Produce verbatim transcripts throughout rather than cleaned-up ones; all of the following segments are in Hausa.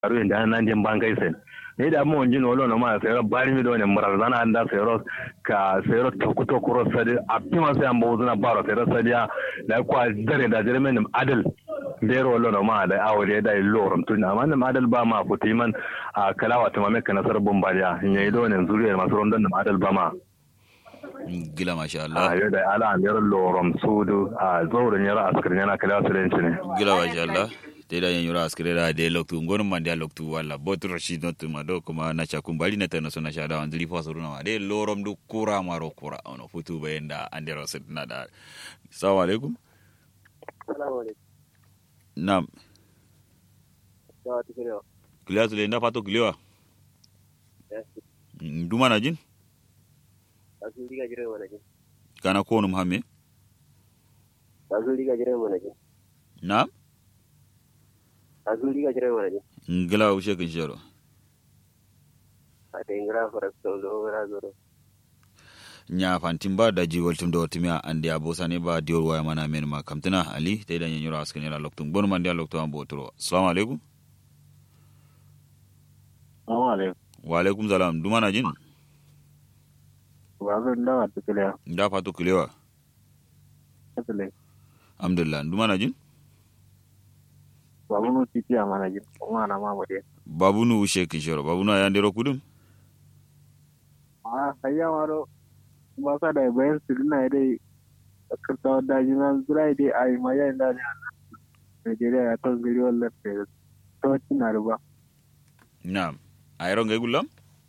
aru inda nan jin bankai sen ne da mu onjin wolo no ma sero bari mi do ne murar zana anda sero ka sero tokuto kuro sadi apima sai ambo zuna baro sero sadi da kwa dare da dare men adal bero wolo no ma da awre da lorum tun amma nan adal ba ma futiman a kalawa tuma me kana sar bombariya ne do ne zuriyar masu rondan nan adal ba ma gila masha Allah a yau da ala amir lorum sudu a zaurin yara askar yana kalawa su ne gila masha Allah teda yen yura askere da de loktu ngon man dia loktu wala botu rashid not mado kuma na cha kumbali na tana sona shada wanzili fa suruna ma de lorom du kura maro kura ono futu bayenda andero setna da assalamu alaikum assalamu alaikum nam ya tikiro kiliya tule nda pato kiliwa yes nduma na jin azuli ga jire wala jin kana ko num hamme azuli ga jire wala jin nam azuli ga jire wala jin ngala ushe kin shero ate ngra farakto do gara zoro nya fantimba da jiwol tum do timia andi abosa ne ba dior waya mana men ma kamtana ali tay da nyanyura askan yara loktum bon man dia lokto am botro assalamu alaikum assalamu alaikum wa alaikum salam duma na jin wa ga ndawa tikile nda fatu kilewa tikile alhamdulillah duma na jin babunu titi amana jin ngana ma bode babunu ushe kin shero babunu ya ndero kudum ah sayya maro masa da bayan su dina dai karta da jinan zurai dai ai ma yayin da ne Nigeria ya to gari wallahi to tina ruba na'am ayro ngay gulam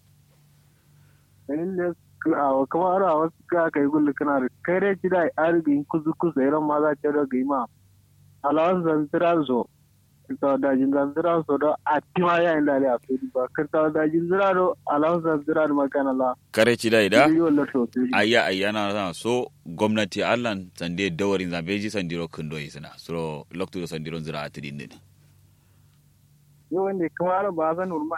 ne a kuma ara wasu ka kai gullu kana kai dai kida arbi kuzu kuzu iran ma za ta daga ima alawan zantira zo karta da jin zantira so da atima yayin da ya fi ba karta da jin zira do alawan zantira da makana la kare ci dai da ayya ayyana na so gwamnati allan sande dawarin zambeji sandiro kundo yisana so lokto sandiro zira atidin ne yo wanda kuma ba zan urma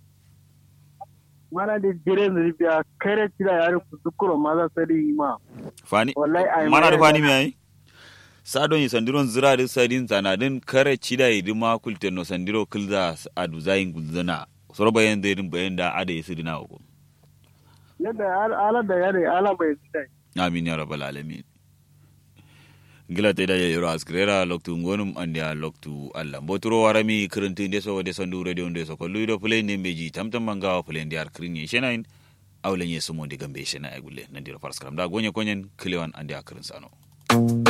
mana da jire ne biya kare ci da yare ku dukuro ma za sari ma fani wallahi mana da fani mai ai sadon yi sandiron zira da sadin zanadin kare ci da yi ma kultenno sandiro kulza adu zayin gulzana soro bayan da irin bayan da ada yi sidina ko yadda ala da yare ala bai sidai amin ya rabbal alamin gila te da ya yoro askrera loktu ngonum andia loktu alla botoro warami krenti ndeso de sandu radio ndeso ko luido play ne meji tamtam manga play ndiar krinye shenain awlenye sumo de gambe shena ay gulle nandiro farskram da gonye konyen kliwan andia krin sano